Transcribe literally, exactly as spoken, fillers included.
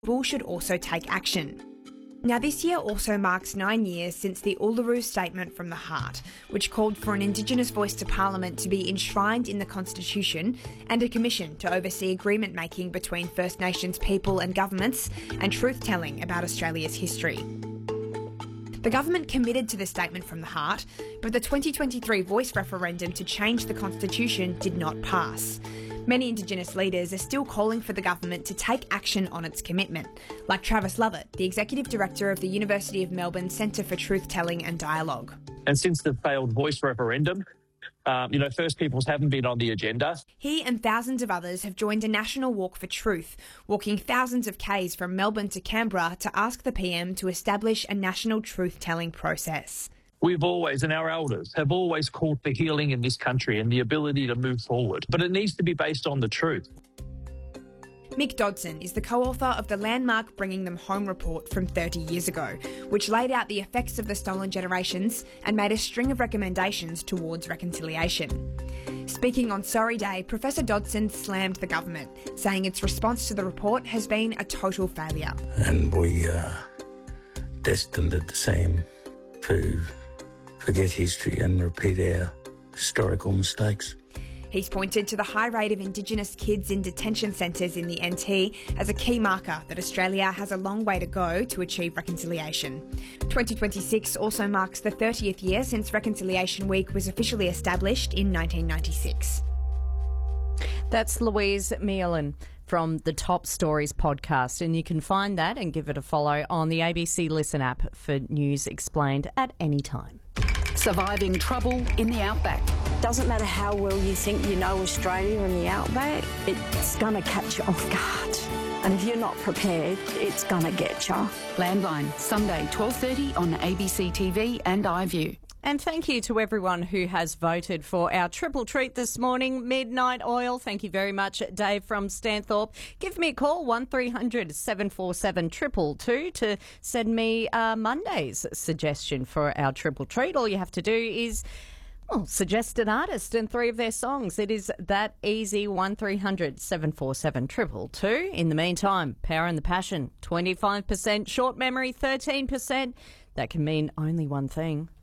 people should also take action. Now, this year also marks nine years since the Uluru Statement from the Heart, which called for an Indigenous voice to Parliament to be enshrined in the Constitution and a commission to oversee agreement making between First Nations people and governments and truth-telling about Australia's history. The government committed to the Statement from the Heart, but the twenty twenty-three Voice referendum to change the Constitution did not pass. Many Indigenous leaders are still calling for the government to take action on its commitment, like Travis Lovett, the Executive Director of the University of Melbourne Centre for Truth-Telling and Dialogue. And since the failed Voice referendum, um, you know, First Peoples haven't been on the agenda. He and thousands of others have joined a national walk for truth, walking thousands of k's from Melbourne to Canberra to ask the P M to establish a national truth-telling process. We've always, and our elders, have always called for healing in this country and the ability to move forward. But it needs to be based on the truth. Mick Dodson is the co-author of the landmark Bringing Them Home report from thirty years ago, which laid out the effects of the stolen generations and made a string of recommendations towards reconciliation. Speaking on Sorry Day, Professor Dodson slammed the government, saying its response to the report has been a total failure. And we are destined at the same to forget history and repeat our historical mistakes. He's pointed to the high rate of Indigenous kids in detention centres in the N T as a key marker that Australia has a long way to go to achieve reconciliation. twenty twenty-six also marks the thirtieth year since Reconciliation Week was officially established in nineteen ninety-six. That's Louise Mealin from the Top Stories podcast, and you can find that and give it a follow on the A B C Listen app for news explained at any time. Surviving trouble in the outback. Doesn't matter how well you think you know Australia and the outback, it's going to catch you off guard. And if you're not prepared, it's going to get you. Landline, Sunday, twelve thirty on A B C T V and iView. And thank you to everyone who has voted for our triple treat this morning, Midnight Oil. Thank you very much, Dave from Stanthorpe. Give me a call, one three hundred seven four seven two two two, to send me uh, Monday's suggestion for our triple treat. All you have to do is, well, suggest an artist and three of their songs. It is that easy, one three hundred seven four seven two two two. In the meantime, Power and the Passion, twenty-five percent, Short Memory, thirteen percent. That can mean only one thing.